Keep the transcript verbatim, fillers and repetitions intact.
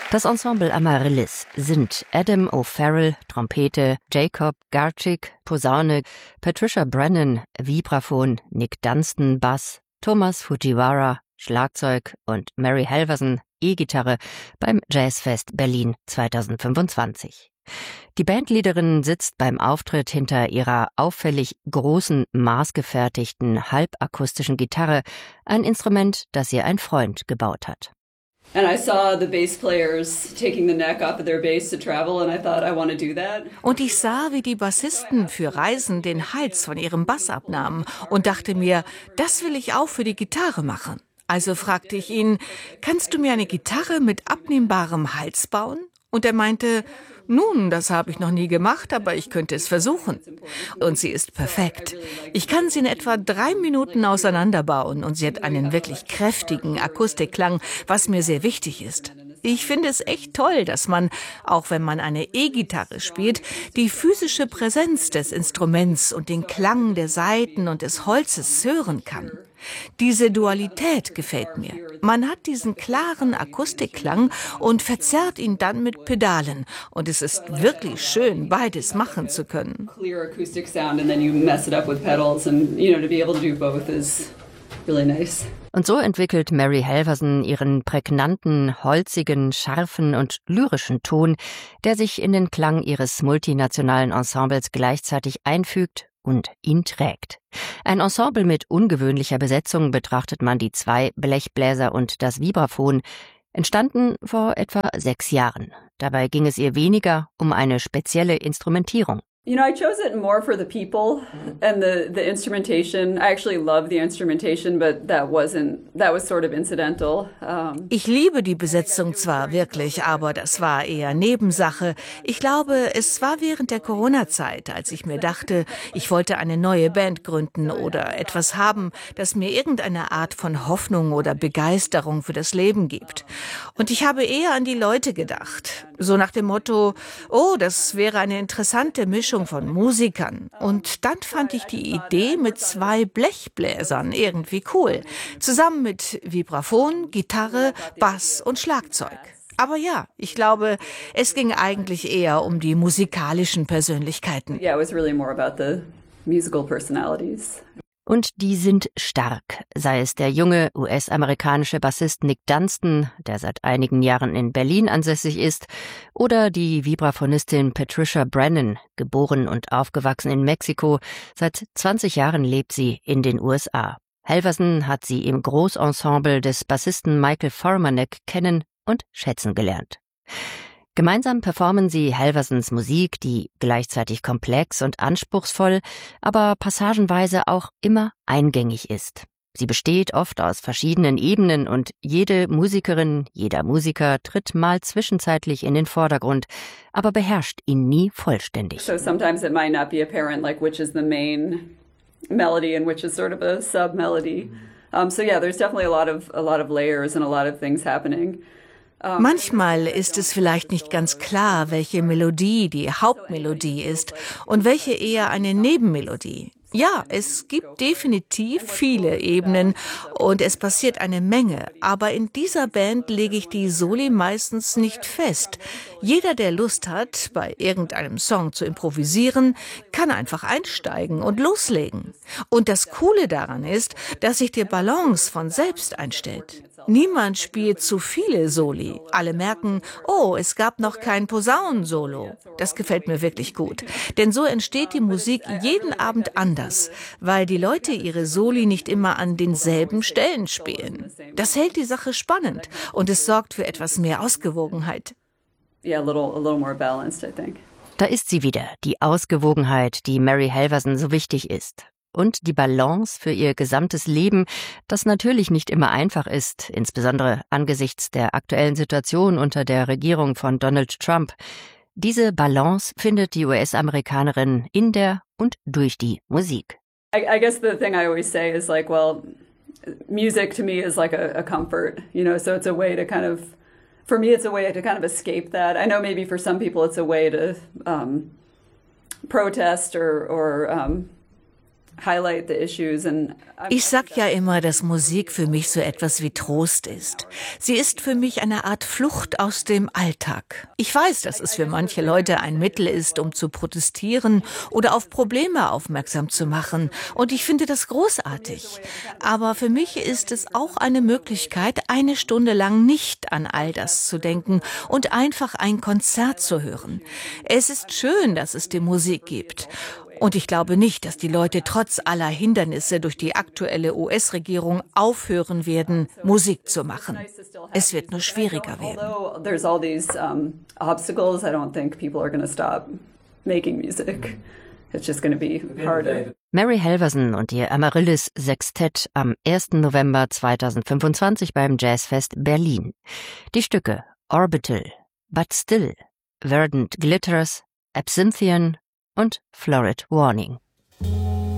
Das Ensemble Amaryllis sind Adam O'Farrell, Trompete, Jacob Garczyk, Posaune, Patricia Brennan, Vibraphon, Nick Dunstan, Bass, Thomas Fujiwara, Schlagzeug und Mary Halverson, E-Gitarre beim Jazzfest Berlin zweitausendfünfundzwanzig. Die Bandleaderin sitzt beim Auftritt hinter ihrer auffällig großen, maßgefertigten, halbakustischen Gitarre, ein Instrument, das ihr ein Freund gebaut hat. And I saw the bass players taking the neck off of their bass to travel, and I thought, I want to do that. Und ich sah, wie die Bassisten für Reisen den Hals von ihrem Bass abnahmen und dachte mir, das will ich auch für die Gitarre machen. Also fragte ich ihn, kannst du mir eine Gitarre mit abnehmbarem Hals bauen? Und er meinte, nun, das habe ich noch nie gemacht, aber ich könnte es versuchen. Und sie ist perfekt. Ich kann sie in etwa drei Minuten auseinanderbauen und sie hat einen wirklich kräftigen Akustikklang, was mir sehr wichtig ist. Ich finde es echt toll, dass man, auch wenn man eine E-Gitarre spielt, die physische Präsenz des Instruments und den Klang der Saiten und des Holzes hören kann. Diese Dualität gefällt mir. Man hat diesen klaren Akustikklang und verzerrt ihn dann mit Pedalen. Und es ist wirklich schön, beides machen zu können. Und so entwickelt Mary Halverson ihren prägnanten, holzigen, scharfen und lyrischen Ton, der sich in den Klang ihres multinationalen Ensembles gleichzeitig einfügt und ihn trägt. Ein Ensemble mit ungewöhnlicher Besetzung betrachtet man die zwei Blechbläser und das Vibraphon, entstanden vor etwa sechs Jahren. Dabei ging es ihr weniger um eine spezielle Instrumentierung. You know, I chose it more for the people and the, the instrumentation. I actually love the instrumentation, but that wasn't, that was sort of incidental. Um, ich liebe die Besetzung zwar wirklich, aber das war eher Nebensache. Ich glaube, es war während der Corona-Zeit, als ich mir dachte, ich wollte eine neue Band gründen oder etwas haben, das mir irgendeine Art von Hoffnung oder Begeisterung für das Leben gibt. Und ich habe eher an die Leute gedacht. So nach dem Motto, oh, das wäre eine interessante Mischung von Musikern. Und dann fand ich die Idee mit zwei Blechbläsern irgendwie cool. Zusammen mit Vibraphon, Gitarre, Bass und Schlagzeug. Aber ja, ich glaube, es ging eigentlich eher um die musikalischen Persönlichkeiten. Yeah, it was really more about the musical personalities. Und die sind stark, sei es der junge U S-amerikanische Bassist Nick Dunstan, der seit einigen Jahren in Berlin ansässig ist, oder die Vibraphonistin Patricia Brennan, geboren und aufgewachsen in Mexiko. Seit zwanzig Jahren lebt sie in den U S A. Halverson hat sie im Großensemble des Bassisten Michael Formanek kennen und schätzen gelernt. Gemeinsam performen sie Halversons Musik, die gleichzeitig komplex und anspruchsvoll, aber passagenweise auch immer eingängig ist. Sie besteht oft aus verschiedenen Ebenen und jede Musikerin, jeder Musiker tritt mal zwischenzeitlich in den Vordergrund, aber beherrscht ihn nie vollständig. So sometimes it might not be apparent, like which is the main melody and which is sort of a sub-melody. Um, so yeah, there's definitely a lot of a lot of layers and a lot of things happening. Manchmal ist es vielleicht nicht ganz klar, welche Melodie die Hauptmelodie ist und welche eher eine Nebenmelodie. Ja, es gibt definitiv viele Ebenen und es passiert eine Menge, aber in dieser Band lege ich die Soli meistens nicht fest. Jeder, der Lust hat, bei irgendeinem Song zu improvisieren, kann einfach einsteigen und loslegen. Und das Coole daran ist, dass sich die Balance von selbst einstellt. Niemand spielt zu viele Soli. Alle merken, oh, es gab noch kein Posaunensolo. Das gefällt mir wirklich gut. Denn so entsteht die Musik jeden Abend anders, weil die Leute ihre Soli nicht immer an denselben Stellen spielen. Das hält die Sache spannend und es sorgt für etwas mehr Ausgewogenheit. Yeah, a little, a little more balanced, I think. Da ist sie wieder, die Ausgewogenheit, die Mary Halverson so wichtig ist. Und die Balance für ihr gesamtes Leben, das natürlich nicht immer einfach ist, insbesondere angesichts der aktuellen Situation unter der Regierung von Donald Trump. Diese Balance findet die U S-Amerikanerin in der und durch die Musik. I, I guess the thing I always say is like, well, music to me is like a, a comfort, you know, so it's a way to kind of, for me it's a way to kind of escape that. I know maybe for some people it's a way to um, protest or, or um, highlight the issues and Ich sag ja immer, dass Musik für mich so etwas wie Trost ist. Sie ist für mich eine Art Flucht aus dem Alltag. Ich weiß, dass es für manche Leute ein Mittel ist, um zu protestieren oder auf Probleme aufmerksam zu machen. Und ich finde das großartig. Aber für mich ist es auch eine Möglichkeit, eine Stunde lang nicht an all das zu denken und einfach ein Konzert zu hören. Es ist schön, dass es die Musik gibt. Und ich glaube nicht, dass die Leute trotz aller Hindernisse durch die aktuelle U S-Regierung aufhören werden, Musik zu machen. Es wird nur schwieriger werden. Mary Halvorsen und ihr Amaryllis Sextett am ersten November zweitausendfünfundzwanzig beim Jazzfest Berlin. Die Stücke Orbital, But Still, Verdant Glitters, Absinthian und Florid Warning.